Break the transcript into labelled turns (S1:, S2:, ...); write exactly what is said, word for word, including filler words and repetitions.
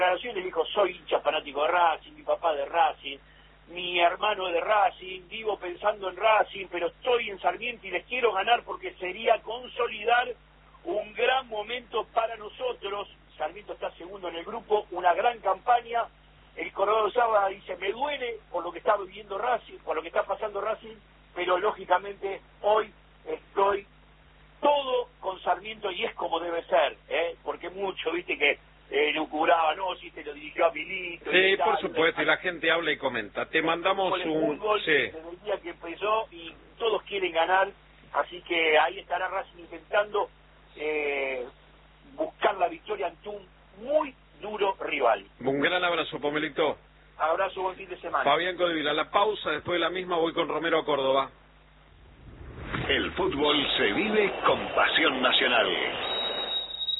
S1: declaración le dijo, soy hincha fanático de Racing, mi papá de Racing, mi hermano es de Racing, vivo pensando en Racing, pero estoy en Sarmiento y les quiero ganar porque sería consolidar un gran momento para nosotros. Sarmiento está segundo en el grupo, una gran campaña. El corredor Saba dice, me duele por lo que está viviendo Racing, por lo que está pasando Racing, pero lógicamente hoy estoy todo con Sarmiento y es como debe ser, ¿eh? Porque mucho, viste que eh, lucubraba, no, si te lo dirigió a Milito.
S2: Sí,
S1: tal,
S2: por supuesto, y la gente habla y comenta. Te mandamos
S1: el
S2: un...
S1: fútbol,
S2: Sí.
S1: desde el día que empezó y todos quieren ganar, así que ahí estará Racing intentando eh, buscar la victoria ante un muy duro rival.
S2: Un gran abrazo, Pomelito.
S1: Abrazo, buen fin de semana.
S2: Fabián Codevila, la pausa, después de la misma voy con Romero a Córdoba.
S3: El fútbol se vive con pasión nacional.